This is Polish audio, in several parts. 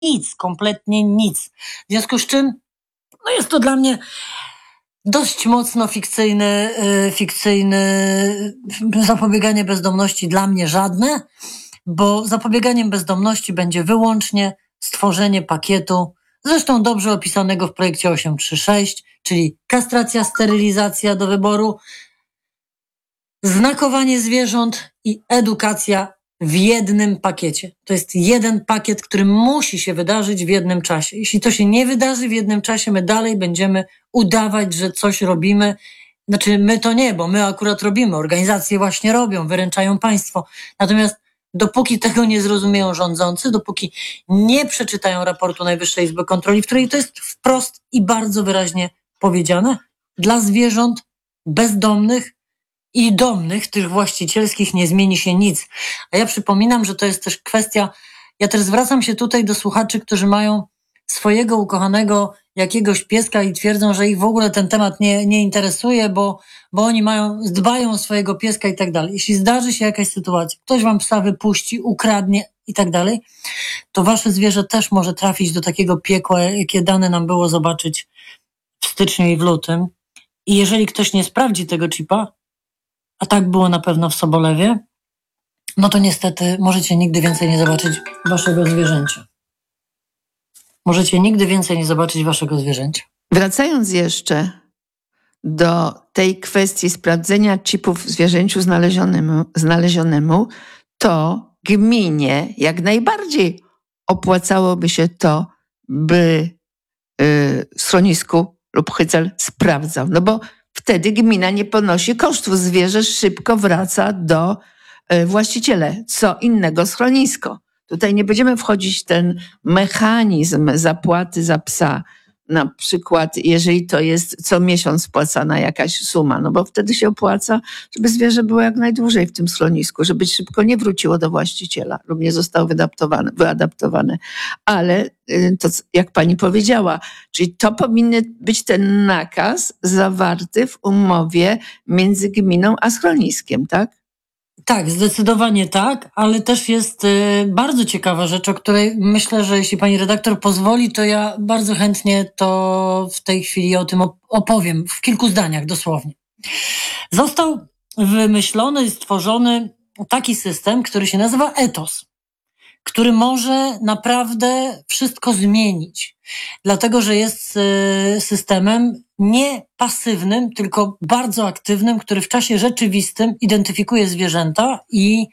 nic, kompletnie nic. W związku z czym no jest to dla mnie dość mocno fikcyjny zapobieganie bezdomności dla mnie żadne, bo zapobieganiem bezdomności będzie wyłącznie stworzenie pakietu, zresztą dobrze opisanego w projekcie 836, czyli kastracja, sterylizacja do wyboru, znakowanie zwierząt i edukacja w jednym pakiecie. To jest jeden pakiet, który musi się wydarzyć w jednym czasie. Jeśli to się nie wydarzy w jednym czasie, my dalej będziemy udawać, że coś robimy. Znaczy my to nie, bo my akurat robimy. Organizacje właśnie robią, wyręczają państwo. Natomiast dopóki tego nie zrozumieją rządzący, dopóki nie przeczytają raportu Najwyższej Izby Kontroli, w której to jest wprost i bardzo wyraźnie powiedziane, dla zwierząt bezdomnych i domnych, tych właścicielskich, nie zmieni się nic. A ja przypominam, że to jest też kwestia, ja też zwracam się tutaj do słuchaczy, którzy mają swojego ukochanego jakiegoś pieska i twierdzą, że ich w ogóle ten temat nie interesuje, bo oni dbają o swojego pieska i tak dalej. Jeśli zdarzy się jakaś sytuacja, ktoś wam psa wypuści, ukradnie i tak dalej, to wasze zwierzę też może trafić do takiego piekła, jakie dane nam było zobaczyć w styczniu i w lutym. I jeżeli ktoś nie sprawdzi tego chipa, a tak było na pewno w Sobolewie, no to niestety możecie nigdy więcej nie zobaczyć waszego zwierzęcia. Możecie nigdy więcej nie zobaczyć waszego zwierzęcia. Wracając jeszcze do tej kwestii sprawdzenia chipów zwierzęciu znalezionemu, to gminie jak najbardziej opłacałoby się to, by schronisku lub hycel sprawdzał. No bo wtedy gmina nie ponosi kosztów. Zwierzę szybko wraca do właściciela. Co innego schronisko. Tutaj nie będziemy wchodzić w ten mechanizm zapłaty za psa. Na przykład, jeżeli to jest co miesiąc spłacana jakaś suma, no bo wtedy się opłaca, żeby zwierzę było jak najdłużej w tym schronisku, żeby szybko nie wróciło do właściciela lub nie zostało wyadaptowane. Ale to, jak pani powiedziała, czyli to powinien być ten nakaz zawarty w umowie między gminą a schroniskiem, tak? Tak, zdecydowanie tak, ale też jest bardzo ciekawa rzecz, o której myślę, że jeśli pani redaktor pozwoli, to ja bardzo chętnie to w tej chwili o tym opowiem w kilku zdaniach dosłownie. Został wymyślony i stworzony taki system, który się nazywa ETOS, który może naprawdę wszystko zmienić, dlatego że jest systemem nie pasywnym, tylko bardzo aktywnym, który w czasie rzeczywistym identyfikuje zwierzęta i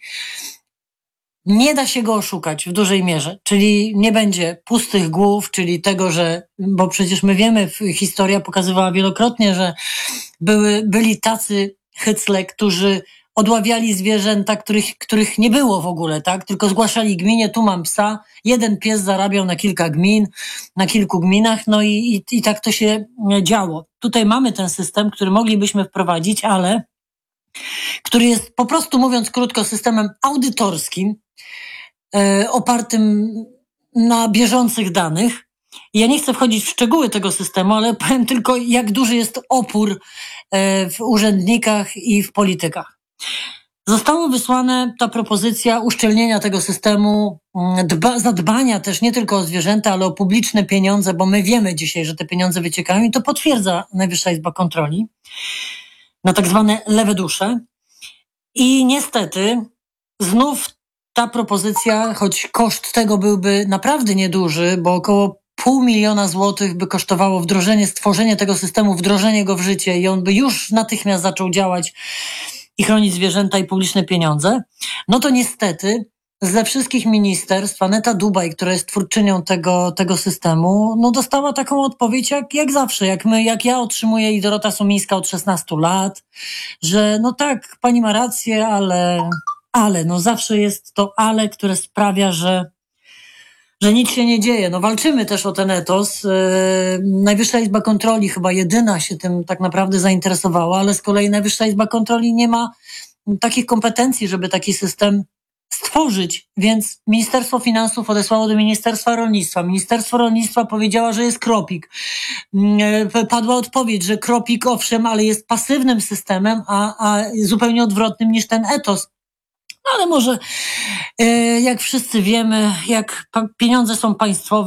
nie da się go oszukać w dużej mierze, czyli nie będzie pustych głów, czyli tego, że, bo przecież my wiemy, historia pokazywała wielokrotnie, że byli tacy hycle, którzy odławiali zwierzęta, których nie było w ogóle, tak? Tylko zgłaszali gminie, tu mam psa, jeden pies zarabiał na kilka gmin, na kilku gminach, no i tak to się działo. Tutaj mamy ten system, który moglibyśmy wprowadzić, ale który jest, po prostu mówiąc krótko, systemem audytorskim, opartym na bieżących danych. Ja nie chcę wchodzić w szczegóły tego systemu, ale powiem tylko, jak duży jest opór w urzędnikach i w politykach. Została wysłana ta propozycja uszczelnienia tego systemu, zadbania też nie tylko o zwierzęta, ale o publiczne pieniądze, bo my wiemy dzisiaj, że te pieniądze wyciekają i to potwierdza Najwyższa Izba Kontroli, na tak zwane lewe dusze. I niestety znów ta propozycja, choć koszt tego byłby naprawdę nieduży, bo około 500 000 złotych by kosztowało stworzenie tego systemu, wdrożenie go w życie i on by już natychmiast zaczął działać i chronić zwierzęta i publiczne pieniądze, no to niestety ze wszystkich ministerstw Aneta Dubaj, która jest twórczynią tego systemu, no dostała taką odpowiedź jak zawsze, jak ja otrzymuję i Dorota Sumińska od 16 lat, że no tak, pani ma rację, ale no zawsze jest to ale, które sprawia, że nic się nie dzieje. No walczymy też o ten etos. Najwyższa Izba Kontroli chyba jedyna się tym tak naprawdę zainteresowała, ale z kolei Najwyższa Izba Kontroli nie ma takich kompetencji, żeby taki system stworzyć, więc Ministerstwo Finansów odesłało do Ministerstwa Rolnictwa. Ministerstwo Rolnictwa powiedziało, że jest Kropik. Padła odpowiedź, że Kropik owszem, ale jest pasywnym systemem, a zupełnie odwrotnym niż ten etos. Ale może, jak wszyscy wiemy, jak pieniądze są państwowe,